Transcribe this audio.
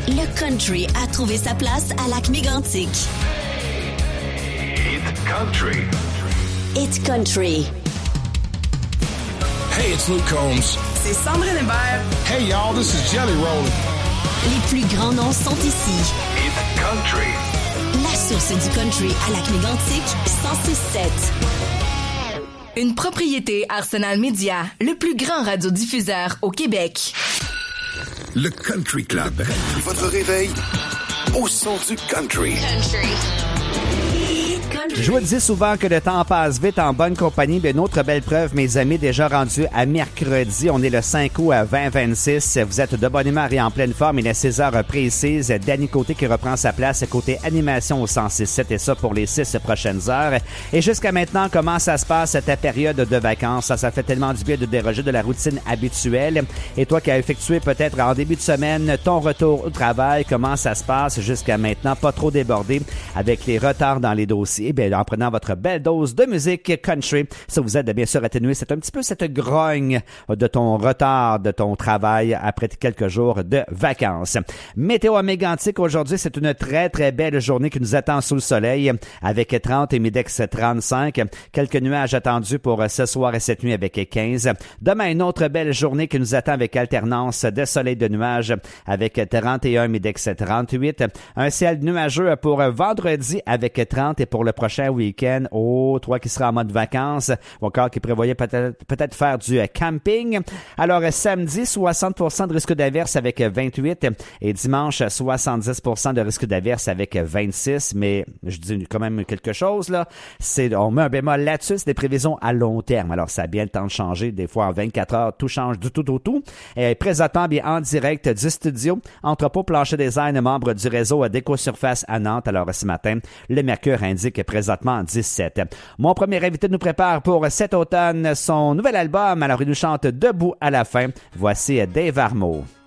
Le country a trouvé sa place à Lac-Mégantic. It's country. It's country. Hey, it's Luke Combs. C'est Sandrine Hébert. Hey, y'all, this is Jelly Roll. Les plus grands noms sont ici. It's country. La source du country à Lac-Mégantic, 106.7. Une propriété Arsenal Media, le plus grand radiodiffuseur au Québec. Le Country Club. Votre réveil au son du country. Je vous dis souvent que le temps passe vite en bonne compagnie. Bien, une autre belle preuve, mes amis, déjà rendu à mercredi. On est le 5 août à 2026. Vous êtes de bonne humeur et en pleine forme. Il est 6 heures précises. Danny Côté qui reprend sa place côté animation au 106.7 et ça pour les 6 prochaines heures. Et jusqu'à maintenant, comment ça se passe cette période de vacances? Ça fait tellement du bien de déroger de la routine habituelle. Et toi qui as effectué peut-être en début de semaine ton retour au travail, comment ça se passe jusqu'à maintenant? Pas trop débordé avec les retards dans les dossiers. Bien, en prenant votre belle dose de musique country, ça vous aide à bien sûr atténuer un petit peu cette grogne de ton retard de ton travail après quelques jours de vacances. Météo à Mégantic aujourd'hui, c'est une très très belle journée qui nous attend sous le soleil avec 30 et Midex 35. Quelques nuages attendus pour ce soir et cette nuit avec 15. Demain, une autre belle journée qui nous attend avec alternance de soleil de nuages avec 31 Midex 38. Un ciel nuageux pour vendredi avec 30 et pour le prochain week-end, toi qui sera en mode vacances, ou encore qui prévoyait peut-être faire du camping. Alors, samedi, 60% de risque d'averse avec 28 et dimanche, 70% de risque d'averse avec 26. Mais je dis quand même quelque chose, là. On met un bémol là-dessus, c'est des prévisions à long terme. Alors, ça a bien le temps de changer. Des fois, en 24 heures, tout change du tout au tout. Et présentement, bien en direct du studio, Entrepôt Plancher Design, membre du réseau d'Écosurface à Nantes. Alors, ce matin, le mercure indique présentement 17. Mon premier invité nous prépare pour cet automne son nouvel album. Alors, il nous chante Debout à la fin. Voici Dave Armeau.